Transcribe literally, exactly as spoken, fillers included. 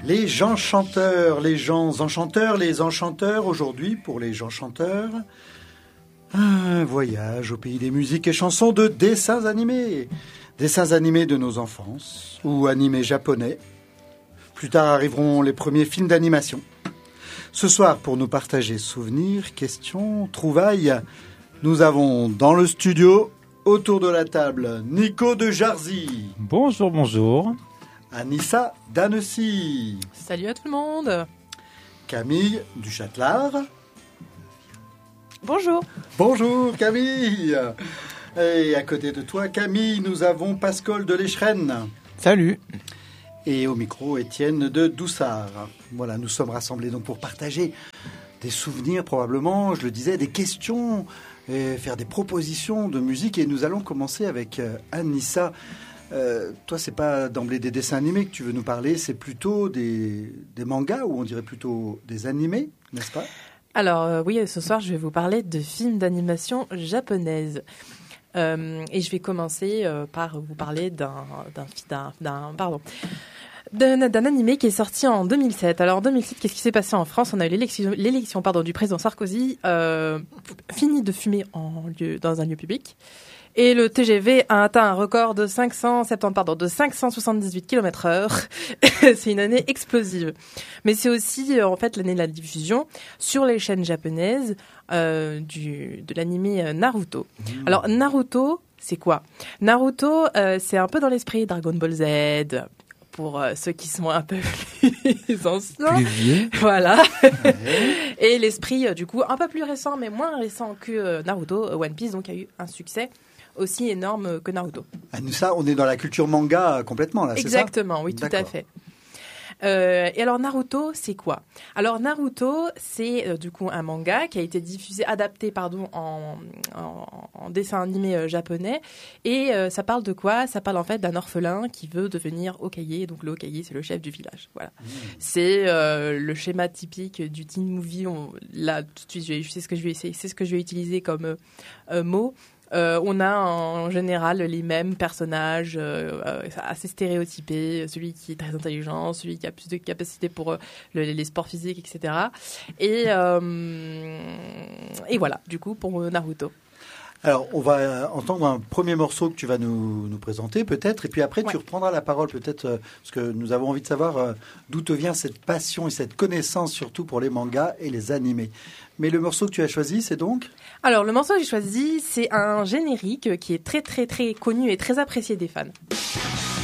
Les gens chanteurs, les gens enchanteurs, les enchanteurs, aujourd'hui, pour les gens chanteurs, un voyage au pays des musiques et chansons de dessins animés. Dessins animés de nos enfances, ou animés japonais. Plus tard arriveront les premiers films d'animation. Ce soir, pour nous partager souvenirs, questions, trouvailles, nous avons dans le studio, autour de la table, Nico de Jarzy. Bonjour, bonjour. Anissa d'Annecy. Salut à tout le monde. Camille du Châtelard. Bonjour. Bonjour Camille. Et à côté de toi, Camille, nous avons Pascal de l'Écheren. Salut. Et au micro, Étienne de Doussard. Voilà, nous sommes rassemblés donc pour partager des souvenirs probablement, je le disais, des questions, et faire des propositions de musique. Et nous allons commencer avec euh, Anissa. Euh, toi, c'est pas d'emblée des dessins animés que tu veux nous parler, c'est plutôt des, des mangas, ou on dirait plutôt des animés, n'est-ce pas ? Alors euh, oui, ce soir, je vais vous parler de films d'animation japonaises. Euh, et je vais commencer euh, par vous parler d'un, d'un, d'un, d'un pardon, d'un, d'un animé qui est sorti en deux mille sept. Alors en deux mille sept, qu'est-ce qui s'est passé en France ? On a eu l'élection, l'élection pardon, du président Sarkozy, euh, fini de fumer en lieu, dans un lieu public. Et le T G V a atteint un record de cinq cent soixante-dix, pardon, de cinq cent soixante-dix-huit kilomètres heure. C'est une année explosive. Mais c'est aussi, euh, en fait, l'année de la diffusion sur les chaînes japonaises euh, du, de l'animé Naruto. Mmh. Alors, Naruto, c'est quoi ? Naruto, euh, c'est un peu dans l'esprit Dragon Ball Z, pour euh, ceux qui sont un peu plus anciens. Plus vieux. Voilà. Ouais. Et l'esprit, euh, du coup, un peu plus récent, mais moins récent que euh, Naruto, One Piece, donc il y a eu un succès aussi énorme que Naruto. Ah, nous, ça, on est dans la culture manga complètement, là, c'est ça ? Exactement, oui, tout D'accord. à fait. Euh, et alors, Naruto, c'est quoi ? Alors, Naruto, c'est euh, du coup un manga qui a été diffusé, adapté, pardon, en, en, en dessin animé euh, japonais. Et euh, ça parle de quoi ? Ça parle en fait d'un orphelin qui veut devenir Hokage. Donc, le Hokage, c'est le chef du village. Voilà. Mmh. C'est euh, le schéma typique du teen movie. On, là, tout de suite, je sais ce que je vais essayer, c'est ce que je vais utiliser comme euh, euh, mot. Euh, on a en général les mêmes personnages euh, assez stéréotypés, celui qui est très intelligent, celui qui a plus de capacités pour euh, le, les sports physiques, et cetera. Et, euh, et voilà, du coup, pour Naruto. Alors, on va entendre un premier morceau que tu vas nous, nous présenter, peut-être, et puis après, ouais. tu reprendras la parole, peut-être, euh, parce que nous avons envie de savoir euh, d'où te vient cette passion et cette connaissance, surtout pour les mangas et les animés. Mais le morceau que tu as choisi, c'est donc ? Alors, le morceau que j'ai choisi, c'est un générique qui est très, très, très connu et très apprécié des fans.